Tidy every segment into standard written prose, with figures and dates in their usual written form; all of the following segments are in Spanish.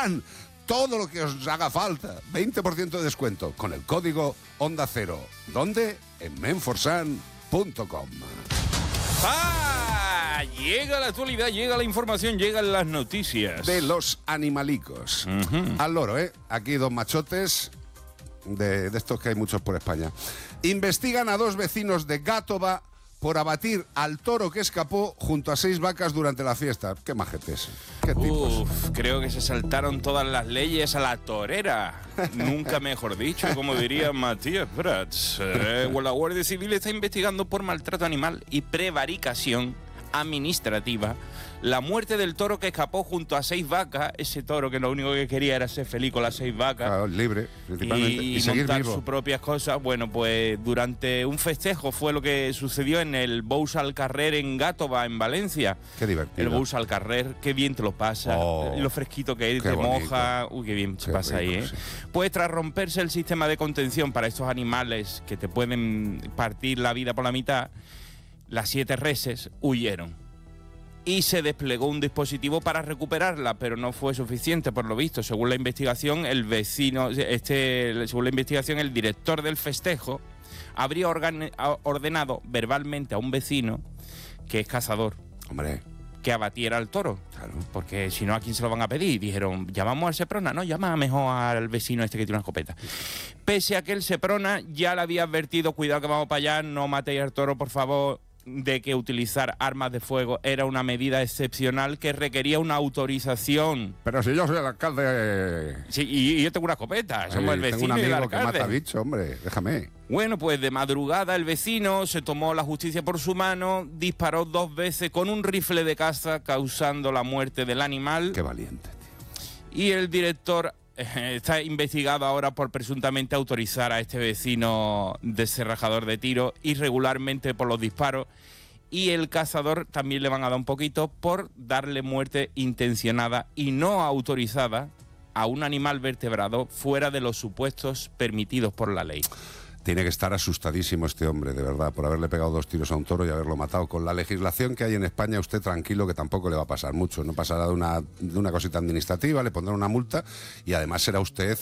Menforsan. Todo lo que os haga falta. 20% de descuento con el código Onda Cero. ¿Dónde? En menforsan.com. ¡Ah! Llega la actualidad, llega la información, llegan las noticias. De los animalicos. Al loro, ¿eh? Aquí dos machotes de estos que hay muchos por España. Investigan a 2 vecinos de Gátova por abatir al toro que escapó junto a 6 vacas durante la fiesta. Qué majetes. Qué tipos. Creo que se saltaron todas las leyes a la torera. Nunca mejor dicho, como diría Matías Prats. La Guardia Civil está investigando por maltrato animal y prevaricación administrativa la muerte del toro que escapó junto a 6 vacas. Ese toro que lo único que quería era ser feliz con las 6 vacas. Claro, libre, principalmente. Y seguir montar vivo. sus propias cosas. Bueno, pues durante un festejo fue lo que sucedió en el Bous al Carrer en Gátova, en Valencia. Qué divertido. El Bous al Carrer, qué bien te lo pasa. Lo fresquito que es, te bonito. moja. Uy, qué bien se pasa rico, ahí, ¿eh? sí. Pues tras romperse el sistema de contención para estos animales que te pueden partir la vida por la mitad, las 7 reses huyeron. Y se desplegó un dispositivo para recuperarla, pero no fue suficiente, por lo visto. Según la investigación, el director del festejo habría ordenado verbalmente a un vecino, que es cazador, Hombre, que abatiera al toro. claro. Porque si no, ¿a quién se lo van a pedir? Dijeron, ¿llamamos al Seprona? No, llama mejor al vecino este que tiene una escopeta. Pese a que el Seprona ya le había advertido, cuidado que vamos para allá, no matéis al toro, por favor, de que utilizar armas de fuego era una medida excepcional que requería una autorización. Pero si yo soy el alcalde... Sí, y yo tengo una escopeta, somos el tengo vecino un y el amigo que alcalde. mata bicho, hombre, déjame. Bueno, pues de madrugada el vecino se tomó la justicia por su mano, disparó 2 veces con un rifle de caza, causando la muerte del animal. Qué valiente, tío. Y el director está investigado ahora por presuntamente autorizar a este vecino descerrajador de tiro irregularmente por los disparos, y el cazador también le van a dar un poquito por darle muerte intencionada y no autorizada a un animal vertebrado fuera de los supuestos permitidos por la ley. Tiene que estar asustadísimo este hombre, de verdad, por haberle pegado 2 tiros a un toro y haberlo matado. Con la legislación que hay en España, usted tranquilo que tampoco le va a pasar mucho. No pasará de una cosita administrativa, le pondrán una multa y además será usted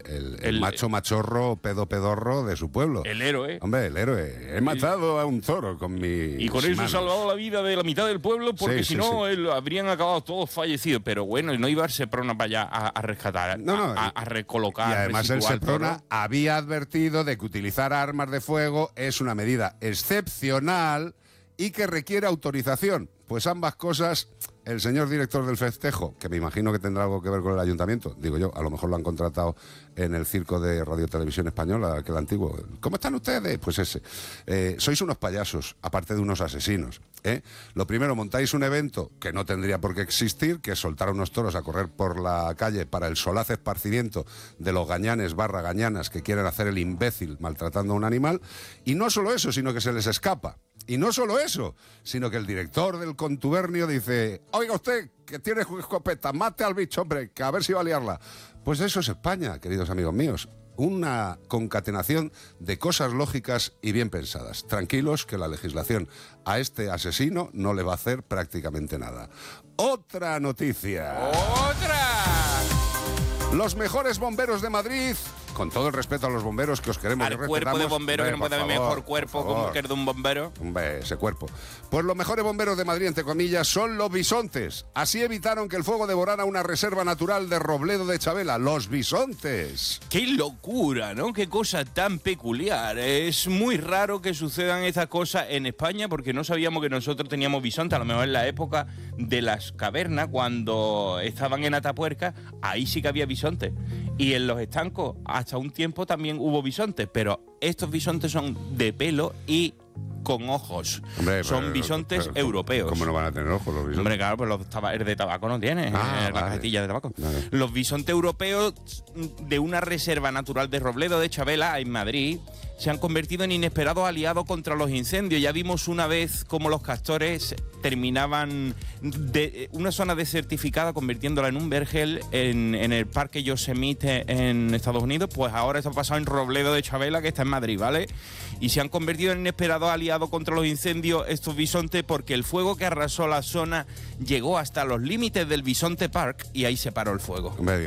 el macho machorro pedorro de su pueblo. El héroe. Hombre, el héroe. He matado a un toro con mi... Y con eso he salvado la vida de la mitad del pueblo, porque Sí, si no, sí. habrían acabado todos fallecidos. Pero bueno, no iba el Seprona para allá a rescatar, a recolocar. Y además el resituar al Seprona toro. había advertido de que utilizar armas de fuego es una medida excepcional y que requiere autorización. Pues ambas cosas, el señor director del festejo, que me imagino que tendrá algo que ver con el ayuntamiento, digo yo, a lo mejor lo han contratado en el circo de Radio Televisión Española, aquel antiguo. ¿Cómo están ustedes? Pues ese. Sois unos payasos, aparte de unos asesinos. Lo primero, montáis un evento que no tendría por qué existir, que es soltar a unos toros a correr por la calle para el solaz esparcimiento de los gañanes / gañanas que quieren hacer el imbécil maltratando a un animal. Y no solo eso, sino que se les escapa. Y no solo eso, sino que el director del contubernio dice: oiga usted, que tiene escopeta, mate al bicho, hombre, que a ver si va a liarla. Pues eso es España, queridos amigos míos. Una concatenación de cosas lógicas y bien pensadas. Tranquilos que la legislación a este asesino no le va a hacer prácticamente nada. Otra noticia. ¡Otra! Los mejores bomberos de Madrid, con todo el respeto a los bomberos que os queremos y Al respetamos. cuerpo de bombero, que no Hombre, puede haber por favor, mejor cuerpo por favor. como que el de un bombero. Hombre, ese cuerpo. Pues los mejores bomberos de Madrid, entre comillas, son los bisontes. Así evitaron que el fuego devorara una reserva natural de Robledo de Chabela, los bisontes. ¡Qué locura!, ¿no? ¡Qué cosa tan peculiar! Es muy raro que sucedan estas cosas en España, porque no sabíamos que nosotros teníamos bisontes. A lo mejor en la época de las cavernas, cuando estaban en Atapuerca, ahí sí que había bisontes. Y en los estancos, hasta un tiempo también hubo bisontes, pero estos bisontes son de pelo y con ojos. Hombre, son bisontes europeos. ¿Cómo no van a tener ojos los bisontes? Hombre, claro, pues el de tabaco no tiene, la cajetilla de tabaco. Vale. Los bisontes europeos de una reserva natural de Robledo de Chabela, en Madrid, se han convertido en inesperados aliados contra los incendios. Ya vimos una vez cómo los castores terminaban de una zona desertificada convirtiéndola en un vergel en el parque Yosemite en Estados Unidos. Pues ahora esto ha pasado en Robledo de Chabela, que está en Madrid, ¿vale? Y se han convertido en inesperados aliados contra los incendios estos bisontes, porque el fuego que arrasó la zona llegó hasta los límites del Bisonte Park y ahí se paró el fuego. Hombre,